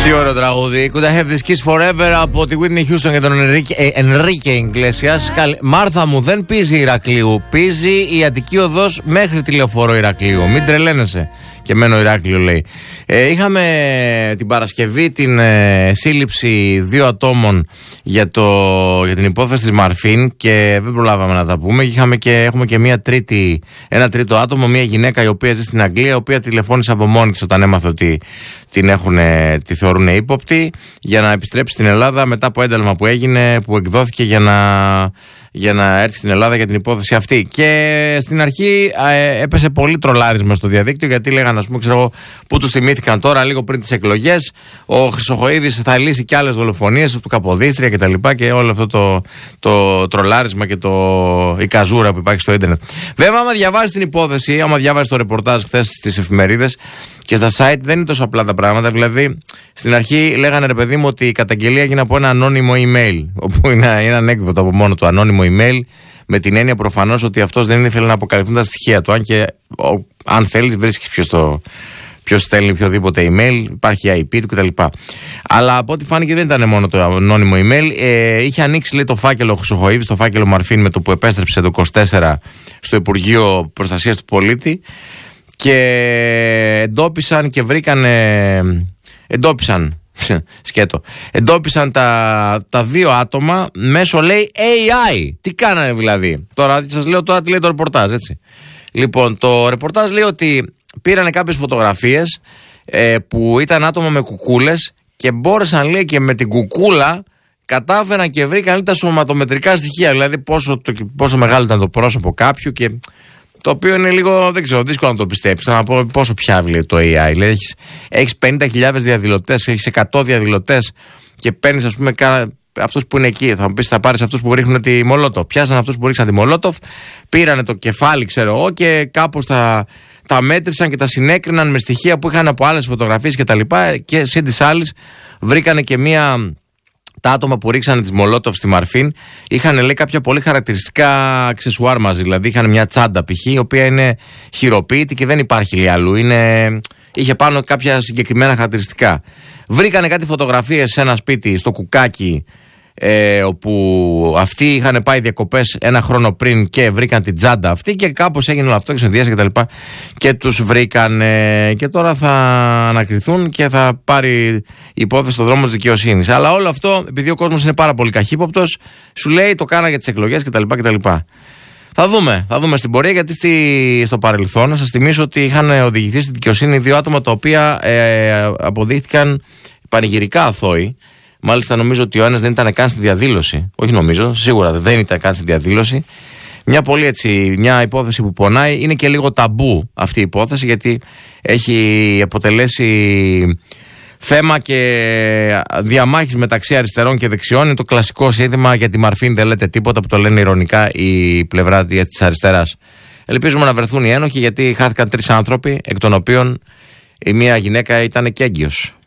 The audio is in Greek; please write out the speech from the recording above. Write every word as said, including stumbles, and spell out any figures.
Τι ωραίο τραγούδι. Could I have this kiss forever από τη Whitney Houston και τον Enrique Iglesias. Μάρθα μου, δεν πίζει Ηρακλείου. Πίζει η Αττική Οδός μέχρι τη Λεωφόρο Ηρακλείου. Μην τρελαίνεσαι. Και μένω Ηράκλειο, λέει. Ε, είχαμε την Παρασκευή την ε, σύλληψη δύο ατόμων για, το, για την υπόθεση της Μαρφίν και δεν προλάβαμε να τα πούμε. Είχαμε και, έχουμε και μια τρίτη, ένα τρίτο άτομο, μια γυναίκα η οποία ζει στην Αγγλία, η οποία τηλεφώνησε από μόνη της όταν έμαθε ότι την έχουν, τη θεωρούν ύποπτη, για να επιστρέψει στην Ελλάδα μετά από ένταλμα που έγινε, που εκδόθηκε για να, για να έρθει στην Ελλάδα για την υπόθεση αυτή. Και στην αρχή ε, έπεσε πολύ τρολάρισμα στο διαδίκτυο, γιατί λέγανε, ας πούμε, ξέρω εγώ, που τους θυμήθηκαν τώρα λίγο πριν τις εκλογές. Ο Χρυσοχοΐδης θα λύσει και άλλες δολοφονίες του Καποδίστρια κτλ. Και, και όλο αυτό το, το τρολάρισμα και το, η καζούρα που υπάρχει στο ίντερνετ. Βέβαια, άμα διαβάζει την υπόθεση, άμα διαβάζει το ρεπορτάζ χθες στις εφημερίδες και στα site, δεν είναι τόσο απλά τα πράγματα. Δηλαδή, στην αρχή λέγανε, ρε παιδί μου, ότι η καταγγελία έγινε από ένα ανώνυμο email, όπου είναι ένα ανέκδοτο από μόνο του, ανώνυμο email, με την έννοια προφανώς ότι αυτός δεν ήθελε να αποκαλυφθούν τα στοιχεία του. Αν και, ο, αν θέλεις, βρίσκεις ποιος το. Ποιος στέλνει οποιοδήποτε email, υπάρχει άι πι του κτλ. Αλλά από ό,τι φάνηκε δεν ήταν μόνο το ανώνυμο email. Ε, είχε ανοίξει, λέει, το φάκελο Χρυσοχοΐδης, το φάκελο Μαρφίν, με το που επέστρεψε το είκοσι τέσσερα στο Υπουργείο Προστασίας του Πολίτη, και εντόπισαν και βρήκανε. Εντόπισαν. Σκέτο. Εντόπισαν τα, τα δύο άτομα μέσω, λέει, έι άι. Τι κάνανε δηλαδή? Τώρα σας λέω τώρα τι λέει το ρεπορτάζ, έτσι. Λοιπόν, το ρεπορτάζ λέει ότι πήρανε κάποιες φωτογραφίες ε, που ήταν άτομα με κουκούλες και μπόρεσαν, λέει, και με την κουκούλα κατάφεραν και βρήκαν, λέει, τα σωματομετρικά στοιχεία. Δηλαδή πόσο, το, πόσο μεγάλο ήταν το πρόσωπο κάποιου, και το οποίο είναι λίγο, δεν ξέρω, δύσκολο να το πιστέψεις. Θα να πω πόσο πιάβλει το έι άι. Δηλαδή έχεις, έχεις πενήντα χιλιάδες διαδηλωτές, έχεις εκατό διαδηλωτές και παίρνεις, ας πούμε, αυτούς που είναι εκεί. Θα μου πεις, θα πάρεις αυτούς που ρίχνουν τη Μολότοφ. Πιάσαν αυτούς που ρίξαν τη Μολότοφ, πήρανε το κεφάλι, ξέρω εγώ, και κάπως τα, τα μέτρησαν και τα συνέκριναν με στοιχεία που είχαν από άλλες φωτογραφίες κτλ. Και, και σύν της άλλης βρήκανε και μία. Τα άτομα που ρίξανε τις Μολότοφ στη Μαρφίν είχαν, λέει, κάποια πολύ χαρακτηριστικά αξεσουάρ μαζί. Δηλαδή είχαν μια τσάντα π.χ. η οποία είναι χειροποίητη και δεν υπάρχει, λέει, αλλού. Είναι, είχε πάνω κάποια συγκεκριμένα χαρακτηριστικά. Βρήκανε κάτι φωτογραφίες σε ένα σπίτι στο Κουκάκι, ε, όπου αυτοί είχαν πάει διακοπές ένα χρόνο πριν και βρήκαν την τσάντα αυτή, και κάπως έγινε όλο αυτό και συνδυάσει και τα λοιπά, και τους βρήκαν, ε, και τώρα θα ανακριθούν και θα πάρει η υπόθεση στον δρόμο της δικαιοσύνης. Αλλά όλο αυτό, επειδή ο κόσμος είναι πάρα πολύ καχύποπτος, σου λέει το κάνα για τις εκλογές κτλ. Θα δούμε, θα δούμε στην πορεία, γιατί στη, στο παρελθόν, να σας θυμίσω ότι είχαν οδηγηθεί στη δικαιοσύνη δύο άτομα τα οποία ε, αποδείχτηκαν πανηγυρικά αθώοι. Μάλιστα, νομίζω ότι ο ένας δεν ήταν καν στη διαδήλωση. Όχι νομίζω, σίγουρα δεν ήταν καν στη διαδήλωση. Μια πολύ, έτσι, μια υπόθεση που πονάει. Είναι και λίγο ταμπού αυτή η υπόθεση, γιατί έχει αποτελέσει θέμα και διαμάχης μεταξύ αριστερών και δεξιών. Είναι το κλασικό σύνθημα «Για τη Μαρφίν δεν λέτε τίποτα», που το λένε ειρωνικά η πλευρά της αριστεράς. Ελπίζουμε να βρεθούν οι ένοχοι, γιατί χάθηκαν τρεις άνθρωποι, εκ των οποίων η μία γυναίκα ήταν και έγκυος.